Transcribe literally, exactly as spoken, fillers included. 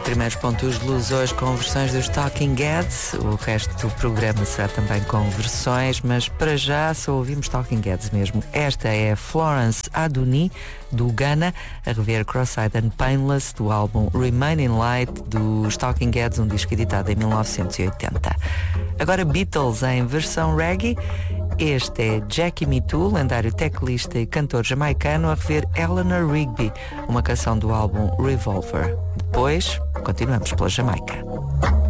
primeiros pontos de luz hoje com versões dos Talking Heads. O resto do programa será também com versões, mas para já só ouvimos Talking Heads mesmo. Esta é Florence Aduni, do Ghana, a rever Cross-Eyed and Painless, do álbum Remaining Light, dos Talking Heads, um disco editado em mil novecentos e oitenta. Agora Beatles em versão reggae. Este é Jackie Mittoo, lendário teclista e cantor jamaicano, a rever Eleanor Rigby, uma canção do álbum Revolver. Depois, continuamos pela Jamaica.